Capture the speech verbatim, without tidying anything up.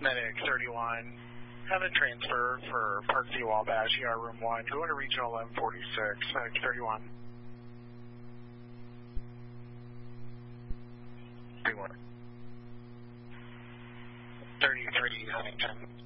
Medic thirty-one, have a transfer for Parkview Wabash, E R room one, go into regional eleven forty-six, Medic thirty-one. thirty-one. thirty-three, Huntington.